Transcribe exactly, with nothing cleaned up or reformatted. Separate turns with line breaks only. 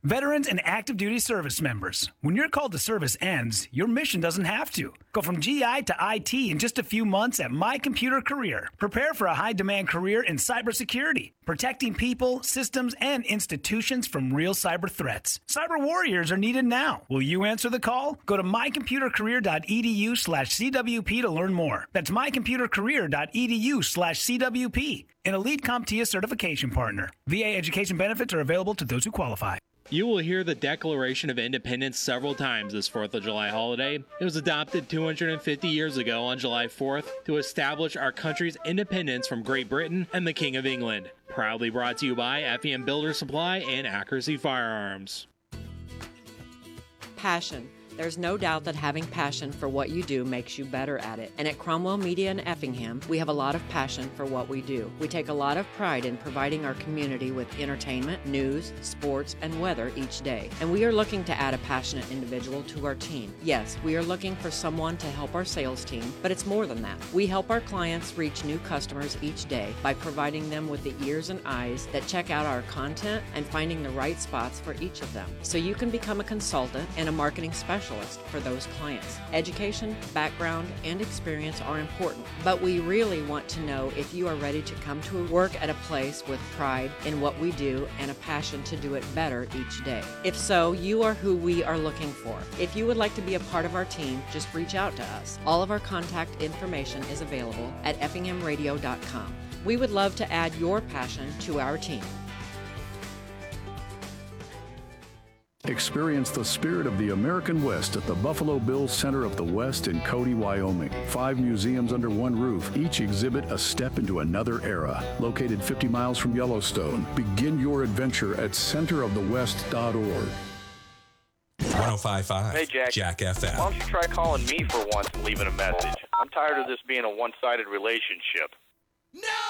Veterans and active duty service members, when your call to service ends, your mission doesn't have to. Go from G I to I T in just a few months at My Computer Career. Prepare for a high-demand career in cybersecurity, protecting people, systems, and institutions from real cyber threats. Cyber warriors are needed now. Will you answer the call? Go to mycomputercareer.edu slash CWP to learn more. That's mycomputercareer.edu slash CWP. An Elite CompTIA certification partner. V A education benefits are available to those who qualify.
You will hear the Declaration of Independence several times this fourth of July holiday. It was adopted two hundred fifty years ago on July fourth to establish our country's independence from Great Britain and the King of England. Proudly brought to you by F E M Builder Supply and Accuracy Firearms.
Passion. There's no doubt that having passion for what you do makes you better at it. And at Cromwell Media in Effingham, we have a lot of passion for what we do. We take a lot of pride in providing our community with entertainment, news, sports, and weather each day. And we are looking to add a passionate individual to our team. Yes, we are looking for someone to help our sales team, but it's more than that. We help our clients reach new customers each day by providing them with the ears and eyes that check out our content and finding the right spots for each of them. So you can become a consultant and a marketing specialist for those clients. Education, background, and experience are important, but we really want to know if you are ready to come to work at a place with pride in what we do and a passion to do it better each day. If so, you are who we are looking for. If you would like to be a part of our team, just reach out to us. All of our contact information is available at effingham radio dot com. We would love to add your passion to our team.
Experience the spirit of the American West at the Buffalo Bills Center of the West in Cody, Wyoming. Five museums under one roof, each exhibit a step into another era. Located fifty miles from Yellowstone. Begin your adventure at center of the west dot org.
one oh five point five
Hey, Jack.
Jack F M.
Why don't you try calling me for once and leaving a message? I'm tired of this being a one-sided relationship.
No!